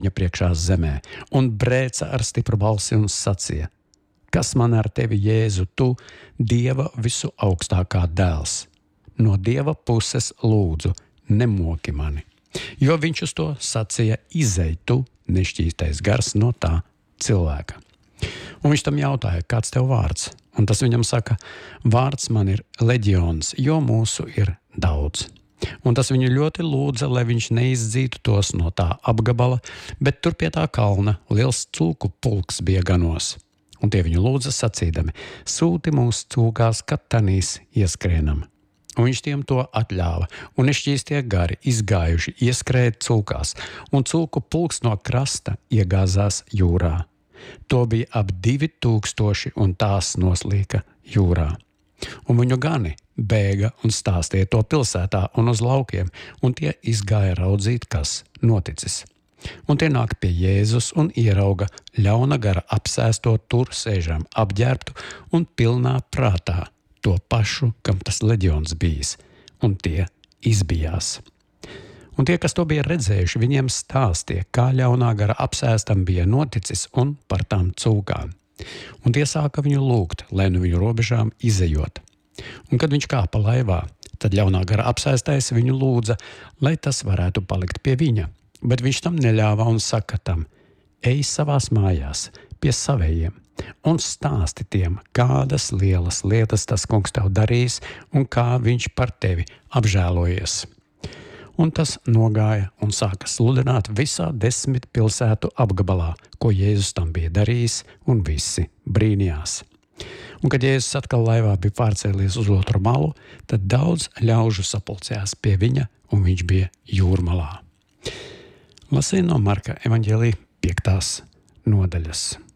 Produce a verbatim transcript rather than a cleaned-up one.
viņa priekšā zemē un brēca ar stipru balsi un sacīja: Kas man ar tevi, Jēzu, tu, Dieva visu augstākā dēls? No Dieva puses lūdzu, nemoki mani. Jo viņš uz to sacīja: Izej tu, nešķīstais gars, no tā cilvēka. Un viņš tam jautāja: Kāds tev vārds? Un tas viņam saka: Vārds man ir leģions, jo mūsu ir daudz. Un tas viņu ļoti lūdza, lai viņš neizdzītu tos no tā apgabala, bet tur pie tā kalna liels cūku pulks bija ganos. Un tie viņu lūdza sacīdami: Sūti mūs cūkās, kad tanīs ieskrienam. Un viņš tiem to atļāva, un nešķīstie gari izgājuši ieskrēja cūkās, un cūku pulks no krasta iegāzās jūrā. To bija ap divi tūkstoši, un tās noslīka jūrā. Un viņu gani bēga un stāstīja to pilsētā un uz laukiem, un tie izgāja raudzīt, kas noticis. Un tie nāk pie Jēzus un ierauga ļauna gara apsēsto tur sēžam apģērbtu un pilnā prātā to pašu, kam tas leģions bijis, un tie izbijās. Un tie, kas to bija redzējuši, viņiem stāstīja, kā ļaunā gara apsēstam bija noticis un par tām cūkām. Un tie sāka viņu lūgt, lai no viņu robežām izejot. Un kad viņš kāpa laivā, tad ļaunā gara apsēstais viņu lūdza, lai tas varētu palikt pie viņa. Bet viņš tam neļāva un saka tam: Ej savās mājās pie savējiem un stāsti tiem, kādas lielas lietas tas kungs tev darīs un kā viņš par tevi apžēlojies. Un tas nogāja un sāka sludināt visā desmit pilsētu apgabalā, ko Jēzus tam bija darījis, un visi brīnījās. Un kad Jēzus atkal laivā bija pārcēlies uz otru malu, tad daudz ļaužu sapulcējās pie viņa, un viņš bija jūrmalā. Lasīja no Marka evaņģēlija piektās nodaļas.